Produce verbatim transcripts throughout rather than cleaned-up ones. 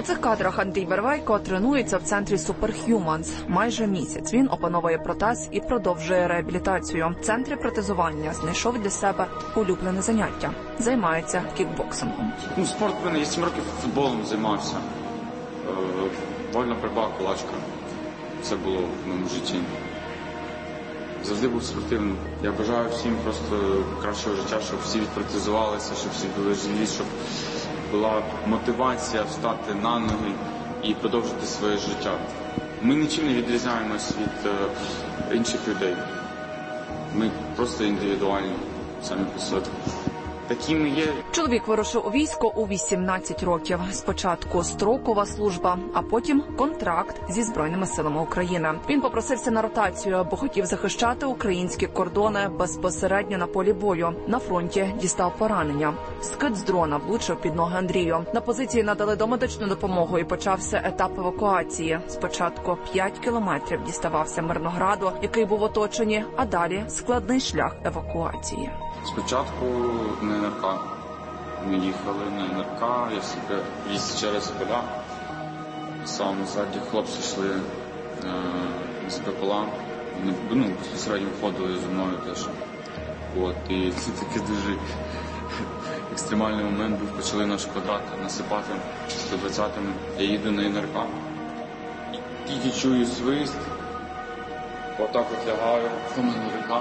цих кадрах Андрій Барвейко тренується в центрі Superhumans. Майже місяць він опановує протез і продовжує реабілітацію. В центрі протезування знайшов для себе улюблене заняття. Займається кікбоксингом. Ну, спорт в мене, я сім років футболом займався. Вольна боротьба, кулачка. Це було в моєму житті. Завжди був спортивним. Я бажаю всім просто кращого життя, щоб всі відпротезувалися, щоб всі були живі, щоб була мотивація встати на ноги і продовжити своє життя. Ми нічим не відрізняємось від е, інших людей. Ми просто індивідуальні, самі по собі. Такі ми є. Чоловік вирушив у військо у вісімнадцять років. Спочатку строкова служба, а потім контракт зі Збройними силами України. Він попросився на ротацію, бо хотів захищати українські кордони безпосередньо на полі бою. На фронті дістав поранення. Скид з дрона влучив під ноги Андрію. На позиції надали домедичну допомогу і почався етап евакуації. Спочатку п'ять кілометрів діставався Мирнограду, який був оточені, а далі складний шлях евакуації. Спочатку на ен ер ка. Ми їхали на ен ер ка, я себе віз через поля. Сам ззаді хлопці йшли е, з БПЛА. Вони ну, безпосередньо входили зі мною теж. От, і це такий дуже екстремальний момент був. Почали наш квадрат насипати сто двадцятими. Я їду на ен ер ка. І тільки чую свист. Отак от лягаю, в мене рука.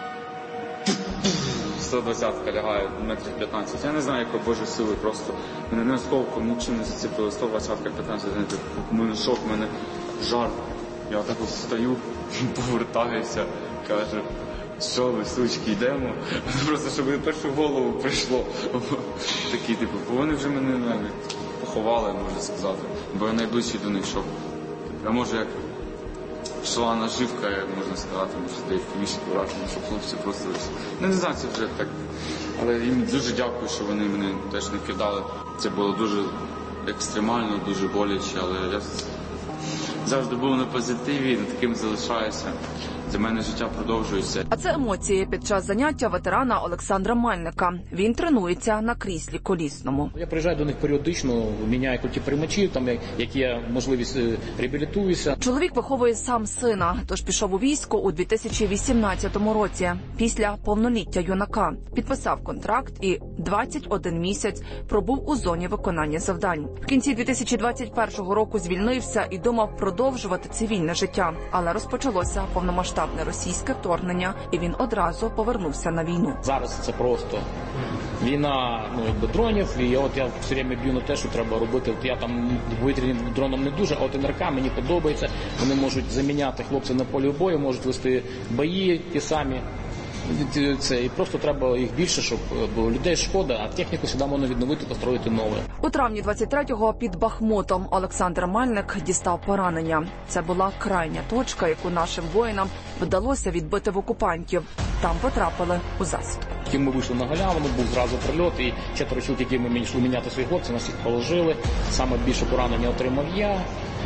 сто двадцятка лягає метрів п'ятнадцять. Я не знаю, якої Божої сили, просто мене не осколком, нічим не зацепило. сто двадцятка, п'ятнадцять, у мене шок, у мене жар. Я так от встаю, повертаюся, кажу, що ви, сучки, йдемо? Просто, щоб мені першу голову прийшло. Такі, типу, бо вони вже мене навіть поховали, можна сказати, бо я найближчий до них, щоб, а може як шла наживка, як можна сказати, може деякі більше враження, щоб хлопці просто... Ну, не знаю, це вже так. Але їм дуже дякую, що вони мене теж не кидали. Це було дуже екстремально, дуже боляче, але я завжди був на позитиві, на таким залишаюся. Для мене життя продовжується. А це емоції під час заняття ветерана Олександра Мальника. Він тренується на кріслі колісному. Я приїжджаю до них періодично, міняю круті приймачі, там як є можливість, реабілітуюся. Чоловік виховує сам сина, тож пішов у військо у дві тисячі вісімнадцятому році, після повноліття юнака. Підписав контракт і двадцять один місяць пробув у зоні виконання завдань. В кінці дві тисячі двадцять першого року звільнився і думав продовжувати цивільне життя, але розпочалося повномасштабне російське вторгнення, і він одразу повернувся на війну. Зараз це просто війна, ну, якби дронів, і от я все время б'ю на те, що треба робити. От я там повітряним дроном не дуже, а от ен ер ка мені подобається. Вони можуть заміняти хлопців на полі бою, можуть вести бої ті самі. Це і просто треба їх більше, щоб бо людей шкода, а техніку сюди можна відновити та строїти нове. У травні двадцять третього під Бахмутом Олександр Мальник дістав поранення. Це була крайня точка, яку нашим воїнам вдалося відбити в окупантів. Там потрапили у засідку. Ми вийшли на галявину, був зразу прильот, і четверо чоловік, які ми йшли міняти своїх хлопців, нас їх положили. Саме більше поранення отримав я.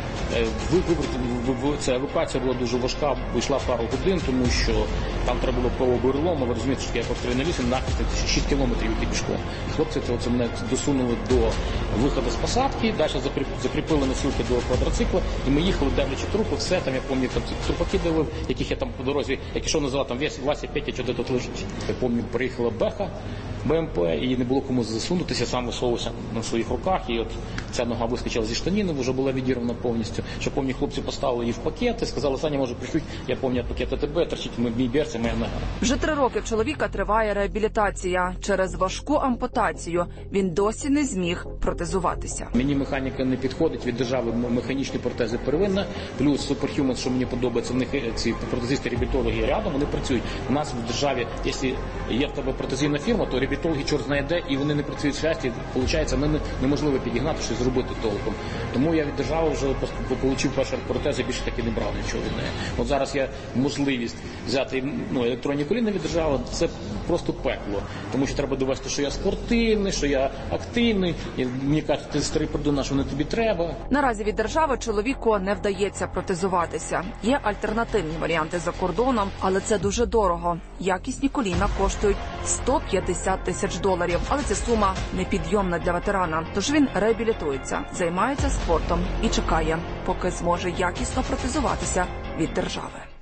Ця евакуація була дуже важка, йшла пару годин, тому що там треба було по оберелому, ви розумієте, що я повторюю на вісім, нахист шість кілометрів йти пішком. І хлопці це мене досунули до виходу з посадки, далі закріпили носилки до квадроцикла, і ми їхали, дивлячи трупи, все, там я пам'ятаю, там трупаки дивив, яких я там по дорозі, як ішов називав, там весь Вася Петя, що де тут лежить. Я пам'ятаю, приїхала Беха, Бе ем пе, і не було кому засунутися, сам висовувався на своїх руках, і от ця нога вискочила зі штаніни, вже була відірвана повністю. Що, пам'ятаю, хлопці поставили її в пакети, сказали, Саня, може, прийшли, я пам'ятаю, пакет а те бе, торчить мій берці, моя нога. Вже три роки в чоловіка триває реабілітація. Через важку ампутацію він досі не зміг протезуватися. Мені механіка не підходить, від держави механічні протези первинна, плюс Superhuman, що мені подобається, в них ці протезисти-реабілітологи рядом, вони працюють. У нас в державі, якщо є в тебе протезійна фірма, то реабілітологи чорт знає де, і вони не працюють в щасті, виходить, неможливо підігнати, щось зробити толком. Тому я від держави вже отримав перші протези, більше таки не брав нічого від неї. От зараз є можливість взяти ну, електронні коліна від держави, це просто пекло. Тому що треба довести, що я спортивний, що я активний. І мені кажуть, ти старий придурок, що не тобі треба. Наразі від держави чоловіку не вдається протезуватися. Є альтернативні варіанти за кордоном, але це дуже дорого. Якісні коліна коштують сто п'ятдесят тисяч доларів. Але ця сума непідйомна для ветерана. Тож він реабілітується, займається спортом і чекає, поки зможе якісно протезуватися від держави.